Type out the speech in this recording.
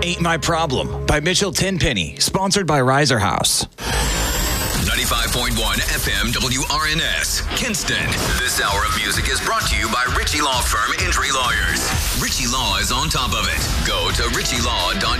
Ain't My Problem by Mitchell Tenpenny, sponsored by Riser House. 95.1 FM WRNS, Kinston. This hour of music is brought to you by Ritchie Law Firm Injury Lawyers. Ritchie Law is on top of it. Go to ritchielaw.com.